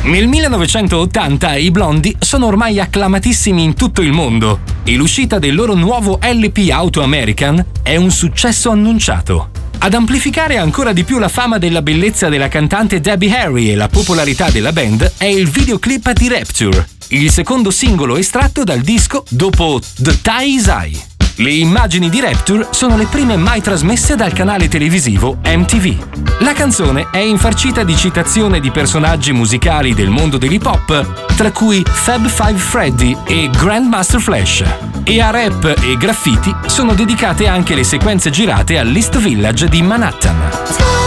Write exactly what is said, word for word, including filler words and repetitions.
Nel millenovecentottanta i Blondie sono ormai acclamatissimi in tutto il mondo e l'uscita del loro nuovo L P Auto American è un successo annunciato. Ad amplificare ancora di più la fama della bellezza della cantante Debbie Harry e la popolarità della band è il videoclip di Rapture, il secondo singolo estratto dal disco dopo The Tie Is High. Le immagini di Rapture sono le prime mai trasmesse dal canale televisivo M T V. La canzone è infarcita di citazioni di personaggi musicali del mondo dell'hip hop, tra cui Fab Five Freddy e Grandmaster Flash. E a rap e graffiti sono dedicate anche le sequenze girate all'East Village di Manhattan.